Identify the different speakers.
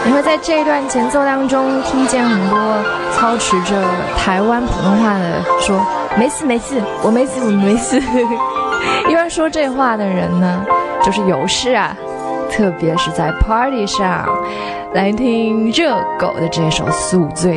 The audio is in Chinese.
Speaker 1: 你会在这一段前奏当中听见很多操持着台湾普通话的说没事没事，我没事我没事。一般说这话的人呢，就是有事啊，特别是在 party 上。来听热狗的这首宿醉。